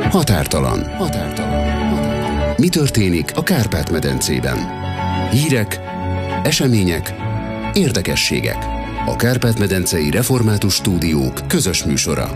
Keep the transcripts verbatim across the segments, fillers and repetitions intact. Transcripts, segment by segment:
Határtalan. Határtalan. Mi történik a Kárpát-medencében? Hírek, események, érdekességek. A Kárpát-medencei Református Stúdiók közös műsora.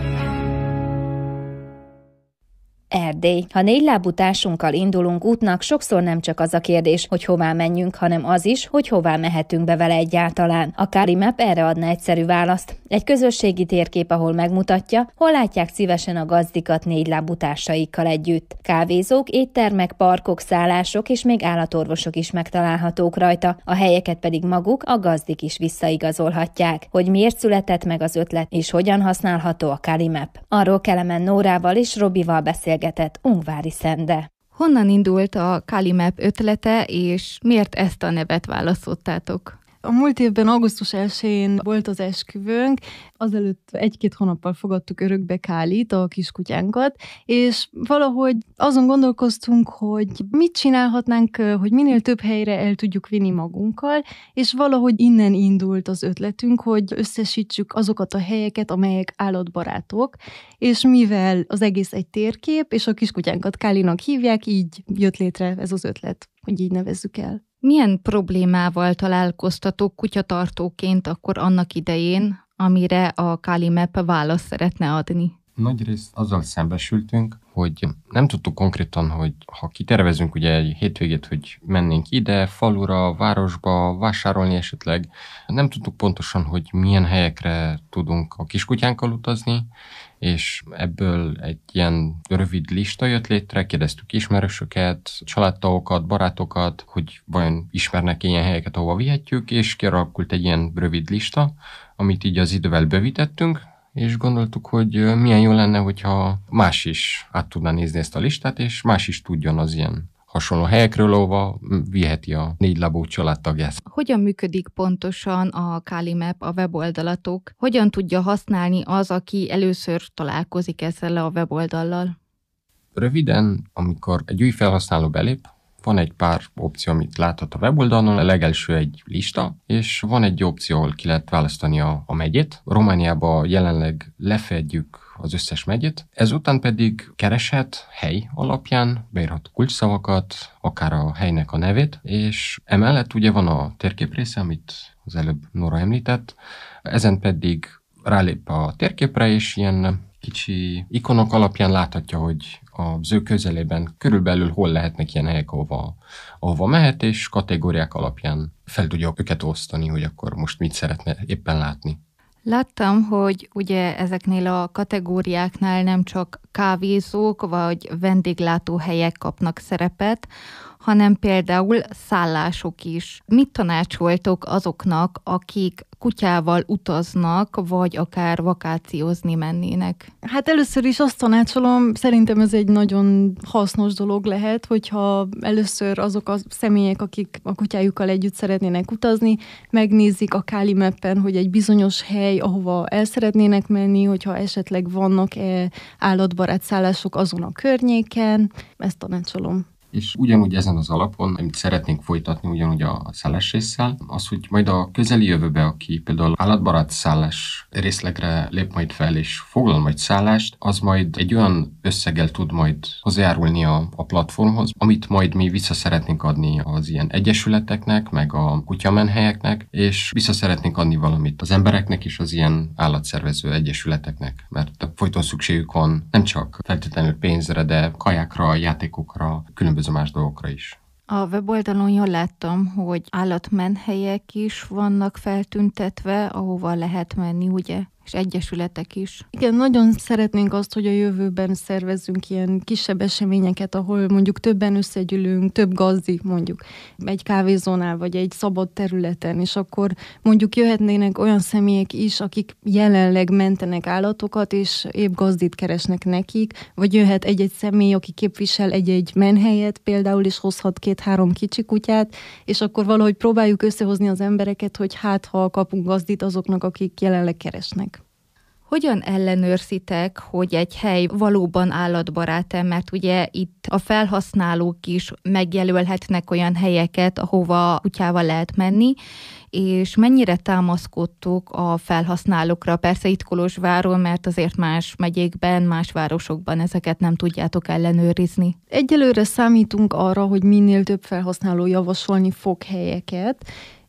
Erdély. Ha négylábú társunkkal indulunk útnak, sokszor nem csak az a kérdés, hogy hová menjünk, hanem az is, hogy hová mehetünk be vele egyáltalán. A Calimap erre adna egyszerű választ. Egy közösségi térkép, ahol megmutatja, hol látják szívesen a gazdikat négylábú társaikkal együtt. Kávézók, éttermek, parkok, szállások és még állatorvosok is megtalálhatók rajta, a helyeket pedig maguk, a gazdik is visszaigazolhatják. Hogy miért született meg az ötlet és hogyan használható a Calimap. Arról Kelemen Nórával és Robival beszél Ungvári Szende. Honnan indult a Calimap ötlete, és miért ezt a nevet választottátok? A múlt évben augusztus elsején volt az esküvőnk, azelőtt egy-két hónappal fogadtuk örökbe Kálit, a kiskutyánkat, és valahogy azon gondolkoztunk, hogy mit csinálhatnánk, hogy minél több helyre el tudjuk vinni magunkkal, és valahogy innen indult az ötletünk, hogy összesítsük azokat a helyeket, amelyek állatbarátok, és mivel az egész egy térkép, és a kiskutyánkat Kálinak hívják, így jött létre ez az ötlet, hogy így nevezzük el. Milyen problémával találkoztatok kutyatartóként akkor annak idején, amire a Calimap választ szeretne adni? Nagyrészt azzal szembesültünk, hogy nem tudtuk konkrétan, hogy ha kitervezünk ugye egy hétvégét, hogy mennénk ide, falura, városba, vásárolni esetleg, nem tudtuk pontosan, hogy milyen helyekre tudunk a kiskutyánkkal utazni, és ebből egy ilyen rövid lista jött létre, kérdeztük ismerősöket, családtagokat, barátokat, hogy vajon ismernek ilyen helyeket, ahova vihetjük, és kialakult egy ilyen rövid lista, amit így az idővel bővítettünk, és gondoltuk, hogy milyen jó lenne, hogyha más is át tudná nézni ezt a listát, és más is tudjon az ilyen hasonló helyekről, ahova viheti a négylábú családtagját. Hogyan működik pontosan a Calimap, a weboldalatok? Hogyan tudja használni az, aki először találkozik ezzel a weboldallal? Röviden, amikor egy új felhasználó belép, van egy pár opció, amit láthat a weboldalon, a legelső egy lista, és van egy opció, ahol ki lehet választani a, a megyét. Romániában jelenleg lefedjük az összes megyét, ezután pedig kereshet hely alapján, beírhat kulcsszavakat, akár a helynek a nevét, és emellett ugye van a térkép része, amit az előbb Nóra említett, ezen pedig rálép a térképre, és ilyen kicsi ikonok alapján láthatja, hogy az ő közelében körülbelül hol lehetnek ilyen helyek, ahova, ahova mehet, és kategóriák alapján fel tudja őket osztani, hogy akkor most mit szeretne éppen látni. Láttam, hogy ugye ezeknél a kategóriáknál nem csak kávézók vagy vendéglátóhelyek kapnak szerepet, hanem például szállások is. Mit tanácsoltok azoknak, akik kutyával utaznak, vagy akár vakációzni mennének? Hát először is azt tanácsolom, szerintem ez egy nagyon hasznos dolog lehet, hogyha először azok a személyek, akik a kutyájukkal együtt szeretnének utazni, megnézik a Calimapen, hogy egy bizonyos hely, ahova el szeretnének menni, hogyha esetleg vannak-e állatbarát szállások azon a környéken, ezt tanácsolom. És ugyanúgy ezen az alapon, amit szeretnénk folytatni ugyanúgy a szállás résszel, az, hogy majd a közeli jövőbe, aki például állatbarát szállás részlegre lép majd fel és foglal majd szállást, az majd egy olyan összeggel tud majd hozzájárulni a, a platformhoz, amit majd mi vissza szeretnénk adni az ilyen egyesületeknek, meg a kutyamenhelyeknek, és vissza szeretnénk adni valamit az embereknek és az ilyen állatszervező egyesületeknek, mert folyton szükségük van nem csak feltétlenül pénzre, de kajákra, játékokra, különböző más dolgokra is. A weboldalon jól láttam, hogy állatmenhelyek is vannak feltüntetve, ahova lehet menni, ugye? És egyesületek is. Igen, nagyon szeretnénk azt, hogy a jövőben szervezzünk ilyen kisebb eseményeket, ahol mondjuk többen összegyűlünk, több gazdi mondjuk egy kávézónál, vagy egy szabad területen, és akkor mondjuk jöhetnének olyan személyek is, akik jelenleg mentenek állatokat, és épp gazdit keresnek nekik, vagy jöhet egy-egy személy, aki képvisel egy-egy menhelyet például, és hozhat két-három kicsi kutyát, és akkor valahogy próbáljuk összehozni az embereket, hogy hát ha kapunk gazdit azoknak, akik jelenleg keresnek. Hogyan ellenőrzitek, hogy egy hely valóban állatbarát-e, mert ugye itt a felhasználók is megjelölhetnek olyan helyeket, ahova kutyával lehet menni, és mennyire támaszkodtok a felhasználókra? Persze itt Kolozsváron, mert azért más megyékben, más városokban ezeket nem tudjátok ellenőrizni. Egyelőre számítunk arra, hogy minél több felhasználó javasolni fog helyeket,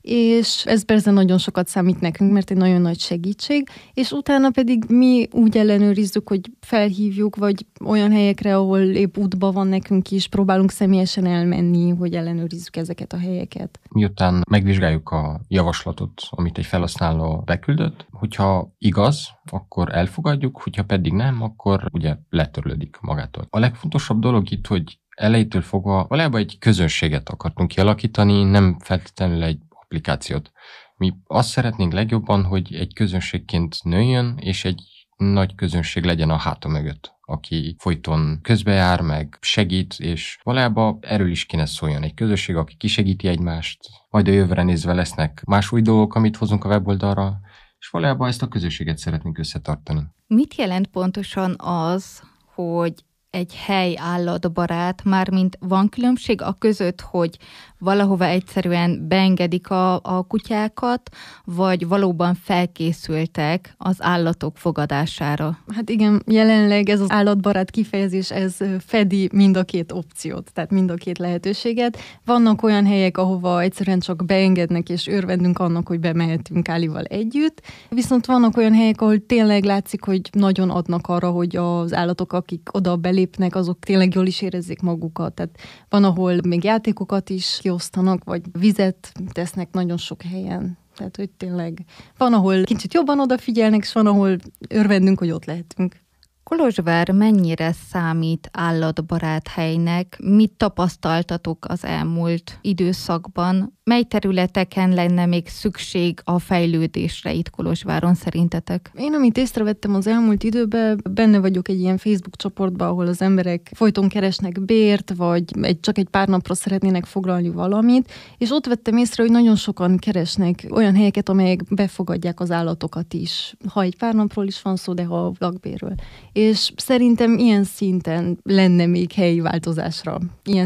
és ez persze nagyon sokat számít nekünk, mert egy nagyon nagy segítség, és utána pedig mi úgy ellenőrizzük, hogy felhívjuk, vagy olyan helyekre, ahol épp útban van nekünk is, próbálunk személyesen elmenni, hogy ellenőrizzük ezeket a helyeket. Miután megvizsgáljuk a javaslatot, amit egy felhasználó beküldött, hogyha igaz, akkor elfogadjuk, hogyha pedig nem, akkor ugye letörlődik magától. A legfontosabb dolog itt, hogy elejétől fogva valójában egy közönséget akartunk kialakítani, nem feltétlenül egy applikációt. Mi azt szeretnénk legjobban, hogy egy közönségként nőjön, és egy nagy közönség legyen a háta mögött, aki folyton közbejár, meg segít, és valójában erről is kéne szóljon. Egy közösség, aki kisegíti egymást, majd a jövőre nézve lesznek más új dolgok, amit hozunk a weboldalra, és valójában ezt a közösséget szeretnénk összetartani. Mit jelent pontosan az, hogy egy hely állatbarát, mármint van különbség a között, hogy valahova egyszerűen beengedik a, a kutyákat, vagy valóban felkészültek az állatok fogadására? Hát igen, jelenleg ez az állatbarát kifejezés, ez fedi mind a két opciót, tehát mind a két lehetőséget. Vannak olyan helyek, ahova egyszerűen csak beengednek, és örvendünk annak, hogy bemehetünk Álival együtt, viszont vannak olyan helyek, ahol tényleg látszik, hogy nagyon adnak arra, hogy az állatok, akik oda belépnek, azok tényleg jól is érezzék magukat. Tehát van, ahol még játékokat is kiosztanak, vagy vizet tesznek nagyon sok helyen. Tehát, hogy tényleg van, ahol kicsit jobban odafigyelnek, és van, ahol örvendünk, hogy ott lehetünk. Kolozsvár mennyire számít állatbarát helynek? Mit tapasztaltatok az elmúlt időszakban? Mely területeken lenne még szükség a fejlődésre itt Kolozsváron szerintetek? Én, amit észrevettem az elmúlt időben, benne vagyok egy ilyen Facebook csoportban, ahol az emberek folyton keresnek bért, vagy egy, csak egy pár napra szeretnének foglalni valamit, és ott vettem észre, hogy nagyon sokan keresnek olyan helyeket, amelyek befogadják az állatokat is. Ha egy pár napról is van szó, de ha lakbérről. És szerintem ilyen szinten lenne még helyi változásra. Ilyen